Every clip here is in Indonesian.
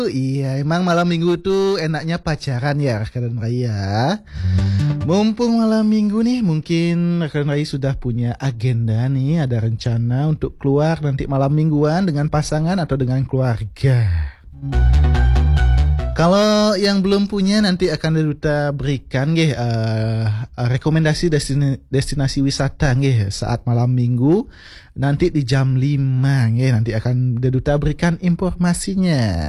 Iya, emang malam minggu tuh enaknya pacaran ya rekan Raya. Mumpung malam minggu nih, mungkin rekan Raya sudah punya agenda nih, ada rencana untuk keluar nanti malam mingguan dengan pasangan atau dengan keluarga. Kalau yang belum punya nanti akan Duta berikan rekomendasi destinasi wisata saat malam minggu nanti di jam 5 nanti akan Duta berikan informasinya.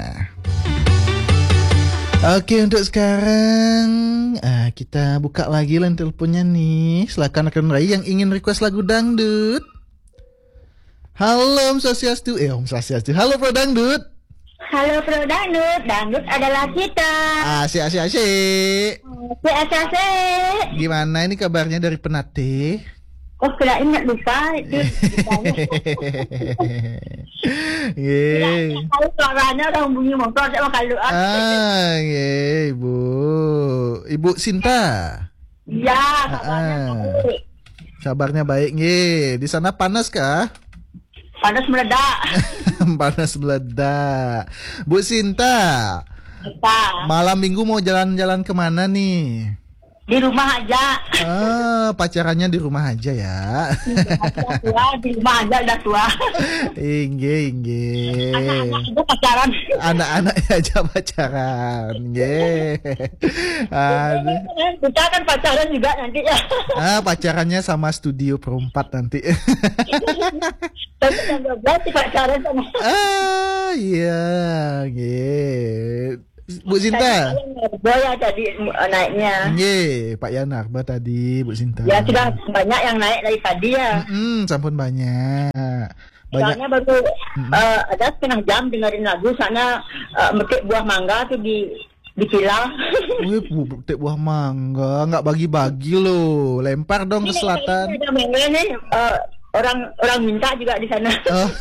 Oke, untuk sekarang kita buka lagi line teleponnya nih. Silakan rekan Rai yang ingin request lagu dangdut. Halo Om Swastiastu. Om Swastiastu. Halo Pro Dangdut. Halo Pro Dangdut, dangdut adalah kita. Asyik. Asik. Gimana ini kabarnya dari Penate? Oh, kira ingat lupa itu. Kalau suaranya orang bunyi motor sama kalau Ibu Sinta. Ya, kabarnya baik. Kabarnya baik Di sana panas kah? Panas meledak. Panas meledak. Bu Sinta. Apa? Malam minggu mau jalan-jalan kemana nih? Di rumah aja. Pacarannya di rumah aja ya. Di rumah aja udah tua. Ingge. Anak-anak aja pacaran. Anak-anaknya aja pacaran. Kita kan pacaran juga nanti ya. Pacarannya sama studio perempat nanti. Tapi yang 12 sih pacaran sama. Iya, Bu Sinta. Boya tadi naiknya. Pak Yanarba tadi, Bu Sinta. Ya sudah banyak yang naik dari tadi ya. Sampun banyak. Soalnya baru ada setengah jam dengerin lagu sana metik buah mangga tuh di Kilau. Metik buah mangga, nggak bagi-bagi loh. Lempar dong ke selatan. Ada mangga nih. Orang minta juga di sana.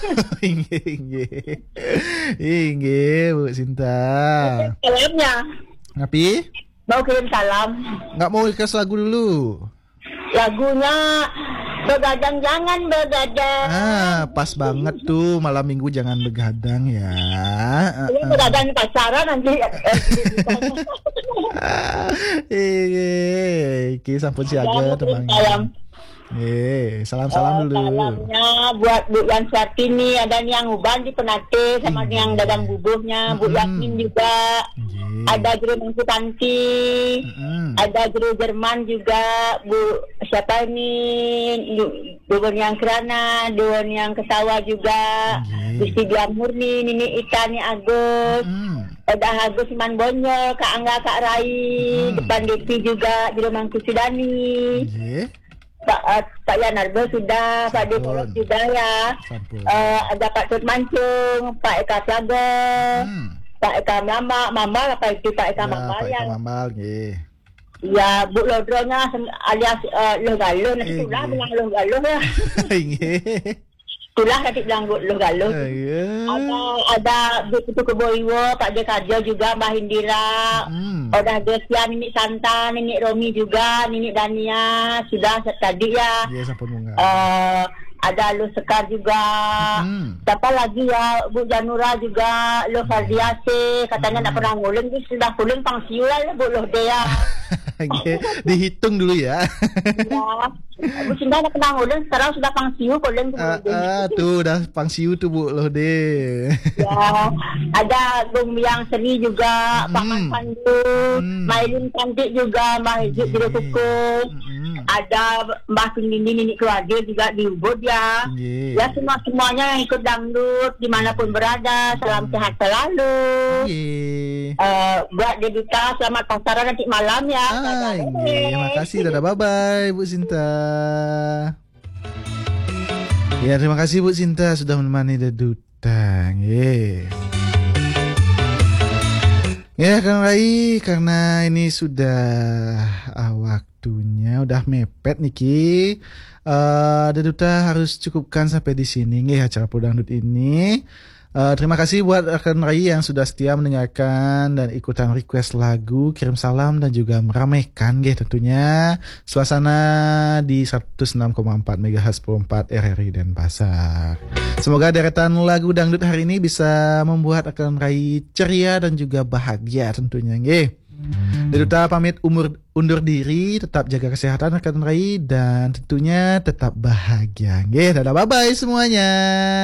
Ingge, Bu Sinta. Salamnya. Ngapi? Mau kirim salam. Nggak mau request lagu dulu. Lagunya Begadang Jangan Begadang. Pas banget tuh malam minggu jangan begadang ya. Ini begadang pacaran nanti. Iki sampun siaga teman. Salam dulu. Salamnya buat Bu Yan Sartini, ada yang Uban di Penate sama yang dadang bubuhnya, Bu Yasmin juga. Ada Guru Mangku Tanti, ada Guru Jerman juga, Bu siapa ini, Dubon yang Kerana, Dubon yang Kesawa juga, Gusti Dian Murni, Nini Itani Agus, ada Agus Iman Bonyo, Kak Angga, Kak Rai, depan Depi juga, Guru Mangku Sudani. Pak Yanarba sudah, Pak Dekolog sudah ya. Ada Pak Tut Mancung, Pak Eka Plaga, Pak Eka Mambal, apa itu Pak Eka Mambal ya? Ya, Bu Lodronya alias Lohgalo, nanti itulah bilang Lohgalo ya. Itulah nanti bilang Lohgalo. Ada Bu Putu Keboiwo, Pak Dekarjo juga, Mbak Hindira. Udah Desia, Nini Santa, Nini Romi juga, Nini Dania, sudah tadi ya. Ada Lu Sekar juga. Siapa lagi ya, Bu Janura juga, Lu Fardiase, katanya nak pernah nguling, sudah kuling pangsiu lah Bu Loh Dea. Dihitung dulu ya. Bu Sinda nak pernah nguling, sekarang sudah pangsiu kuling. Tuh udah pangsiu tuh Bu Loh Dea. Ya, ada Bung Yang Seni juga, Pak Man Pandu, Mailin Cantik juga, Mbak Hijik Jiro Kuku. Ada Mbak Sindini, Nini Keluarga juga di Ubud ya. Ya semuanya yang ikut dangdut dimanapun berada, salam sehat selalu. Buat Dedita, selamat pasaran nanti malam ya. Terima kasih, dadah bye-bye Bu Sinta. Ya terima kasih Bu Sinta sudah menemani Deduta. Ya Kang Rai, karena ini sudah waktunya udah mepet nih Deduta harus cukupkan sampai di sini acara Podangdut ini. Terima kasih buat rekan Rai yang sudah setia mendengarkan dan ikutan request lagu, kirim salam dan juga meramaikan tentunya suasana di 106,4 MHz Pro 4 RRI Denpasar. Semoga deretan lagu dangdut hari ini bisa membuat rekan Rai ceria dan juga bahagia tentunya nggih. Deduta pamit undur diri, tetap jaga kesehatan rekan Rai dan tentunya tetap bahagia. Dadah, bye bye semuanya.